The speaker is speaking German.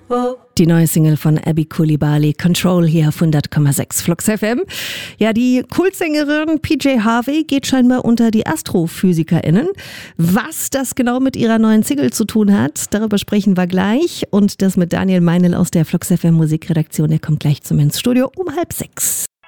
Die neue Single von Abby Coulibaly, Control, hier auf 100,6 Flux FM. Ja, die Kultsängerin PJ Harvey geht scheinbar unter die AstrophysikerInnen. Was das genau mit ihrer neuen Single zu tun hat, darüber sprechen wir gleich. Und das mit Daniel Meinl aus der Flux FM Musikredaktion, der kommt gleich zu mir ins Studio um 5:30.